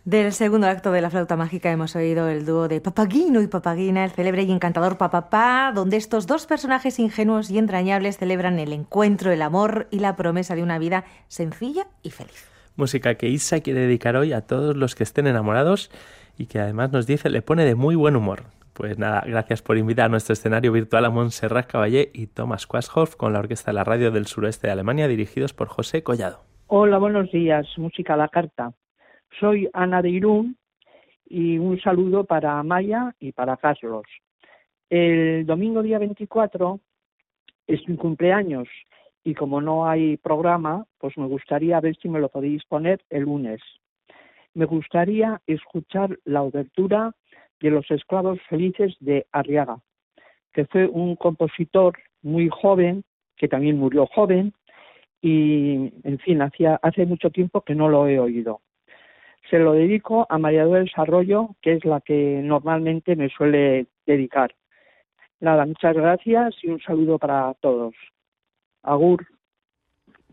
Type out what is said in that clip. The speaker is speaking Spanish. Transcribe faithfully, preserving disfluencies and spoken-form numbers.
Del segundo acto de La Flauta Mágica hemos oído el dúo de Papagino y Papagina, el célebre y encantador Papapá, donde estos dos personajes ingenuos y entrañables celebran el encuentro, el amor y la promesa de una vida sencilla y feliz. Música que Isa quiere dedicar hoy a todos los que estén enamorados y que además nos dice le pone de muy buen humor. Pues nada, gracias por invitar a nuestro escenario virtual a Montserrat Caballé y Thomas Quasthoff con la Orquesta de la Radio del Suroeste de Alemania, dirigidos por José Collado. Hola, buenos días, música a la carta. Soy Ana de Irún y un saludo para Maya y para Carlos. El domingo día veinticuatro es mi cumpleaños y como no hay programa, pues me gustaría ver si me lo podéis poner el lunes. Me gustaría escuchar la obertura de Los Esclavos Felices de Arriaga, que fue un compositor muy joven, que también murió joven, y en fin, hacía, hace mucho tiempo que no lo he oído. Se lo dedico a María del Arroyo, que es la que normalmente me suele dedicar. Nada, muchas gracias y un saludo para todos. Agur.